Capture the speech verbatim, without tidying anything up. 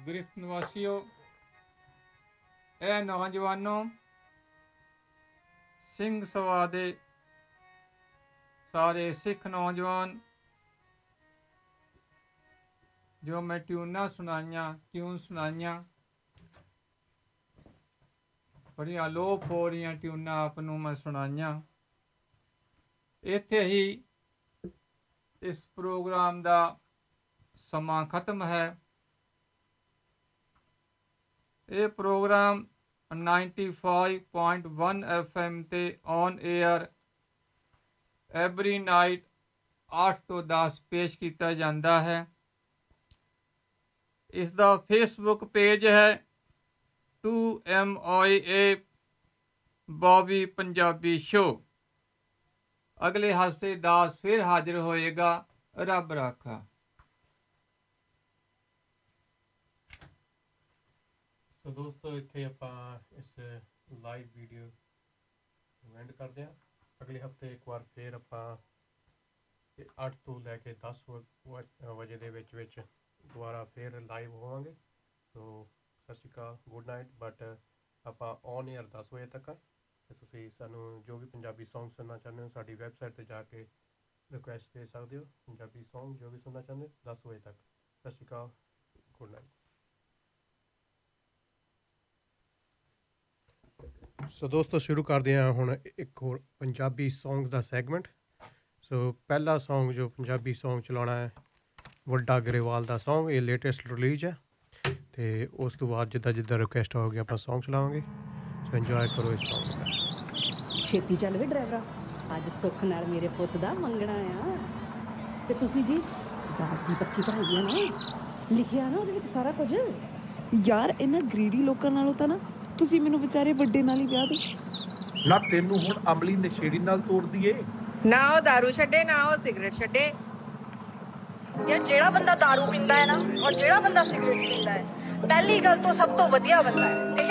ਗ੍ਰਿਫਤ ਨਿਵਾਸੀਓ, ਇਹ ਨੌਜਵਾਨੋ, ਸਿੰਘ ਸਭਾ ਦੇ ਸਾਰੇ ਸਿੱਖ ਨੌਜਵਾਨ ਜੋ ਮੈਂ ਟਿਊਨਾਂ ਸੁਣਾਈਆਂ ਟਿਊਨ ਸੁਣਾਈਆਂ ਬੜੀਆਂ ਅਲੋਪ ਹੋ ਰਹੀਆਂ ਟਿਊਨਾਂ ਆਪ ਨੂੰ ਮੈਂ ਸੁਣਾਈਆਂ। ਇੱਥੇ ਹੀ ਇਸ ਪ੍ਰੋਗਰਾਮ ਦਾ ਸਮਾਂ ਖਤਮ ਹੈ। ਇਹ programme ninety five point one F M ਤੇ ਔਨ ਏਅਰ ਐਵਰੀ ਨਾਈਟ ਅੱਠ ਤੋਂ ਦਸ ਪੇਸ਼ ਕੀਤਾ ਜਾਂਦਾ ਹੈ। ਇਸ ਦਾ ਫੇਸਬੁੱਕ ਪੇਜ ਹੈ two M I A Bobby Punjabi show. ਅਗਲੇ ਹਫ਼ਤੇ ਦਾਸ ਫਿਰ ਹਾਜ਼ਰ ਹੋਏਗਾ। ਰੱਬ ਰਾਖਾ। ਸੋ ਦੋਸਤੋ, ਇੱਥੇ ਆਪਾਂ ਇਸ ਲਾਈਵ ਵੀਡੀਓ ਐਂਡ ਕਰਦੇ ਹਾਂ। ਅਗਲੇ ਹਫ਼ਤੇ ਇੱਕ ਵਾਰ ਫਿਰ ਆਪਾਂ ਅੱਠ ਤੋਂ ਲੈ ਕੇ ਦਸ ਵਜੇ ਦੇ ਵਿੱਚ ਵਿੱਚ ਦੁਬਾਰਾ ਫਿਰ ਲਾਈਵ ਹੋਵਾਂਗੇ। ਸੋ ਸਤਿ ਸ਼੍ਰੀ ਅਕਾਲ, ਗੁੱਡ ਨਾਈਟ। ਬਟ ਆਪਾਂ ਔਨ ਏਅਰ ਦਸ ਵਜੇ ਤੱਕ। ਅਤੇ ਤੁਸੀਂ ਸਾਨੂੰ ਜੋ ਵੀ ਪੰਜਾਬੀ ਸੌਂਗ ਸੁਣਨਾ ਚਾਹੁੰਦੇ ਹੋ ਸਾਡੀ ਵੈਬਸਾਈਟ 'ਤੇ ਜਾ ਕੇ ਰਿਕੁਐਸਟ ਦੇ ਸਕਦੇ ਹੋ। ਪੰਜਾਬੀ ਸੌਂਗ ਜੋ ਵੀ ਸੁਣਨਾ ਚਾਹੁੰਦੇ ਹੋ ਦਸ ਵਜੇ ਤੱਕ। ਸਤਿ ਸ਼੍ਰੀ ਅਕਾਲ, ਗੁੱਡ ਨਾਈਟ। ਸੋ ਦੋਸਤੋ, ਸ਼ੁਰੂ ਕਰਦੇ ਹਾਂ ਹੁਣ ਇੱਕ ਹੋਰ ਪੰਜਾਬੀ ਸੌਂਗ ਦਾ ਸੈਗਮੈਂਟ। ਸੋ ਪਹਿਲਾ ਸੌਂਗ ਜੋ ਪੰਜਾਬੀ ਸੌਂਗ ਚਲਾਉਣਾ ਹੈ ਵੱਡਾ ਗਰੇਵਾਲ ਦਾ ਸੌਂਗ। ਇਹ ਲੇਟੈਸਟ ਰਿਲੀਜ਼ ਹੈ ਅਤੇ ਉਸ ਤੋਂ ਬਾਅਦ ਜਿੱਦਾਂ ਜਿੱਦਾਂ ਰਿਕੁਐਸਟ ਹੋਵੇਗੀ ਆਪਾਂ ਸੌਂਗ ਚਲਾਵਾਂਗੇ। ਸੋ ਇੰਜੋਏ ਕਰੋ ਇਸ ਸੌਂਗ ਦਾ। ਛੇਤੀ ਚੱਲ ਵੇ ਡਰਾਈਵਰਾ, ਅੱਜ ਸੁੱਖ ਨਾਲ ਮੇਰੇ ਪੁੱਤ ਦਾ ਮੰਗਣਾ ਆ। ਤੇ ਤੁਸੀਂ ਜੀ ਦਾਸ ਦੀ ਪੱਚੀ ਕਹਾਈ ਆ ਨਾ, ਲਿਖਿਆ ਨਾ ਉਹਦੇ ਵਿੱਚ ਸਾਰਾ ਕੁਝ। ਯਾਰ ਇਹਨਾਂ ਗ੍ਰੀਡੀ ਲੋਕਾਂ ਨਾਲੋਂ ਤਾਂ ਨਾ ਤੁਸੀਂ ਮੈਨੂੰ ਵਿਚਾਰੇ ਵੱਡੇ ਨਾਲ ਹੀ ਵਿਆਹ ਦਿਓ ਨਾ। ਤੈਨੂੰ ਹੁਣ ਅਮਲੀ ਨਸ਼ੇੜੀ ਨਾਲ ਤੋੜ ਦਈਏ? ਨਾ ਉਹ ਦਾਰੂ ਛੱਡੇ ਨਾ ਉਹ ਸਿਗਰਟ ਛੱਡੇ। ਯਾਰ ਜਿਹੜਾ ਬੰਦਾ ਦਾਰੂ ਪੀਂਦਾ ਹੈ ਨਾ ਔਰ ਜਿਹੜਾ ਬੰਦਾ ਸਿਗਰਟ ਪੀਂਦਾ ਹੈ, ਪਹਿਲੀ ਗੱਲ ਤੋਂ ਸਭ ਤੋਂ ਵਧੀਆ ਬੰਦਾ ਹੈ।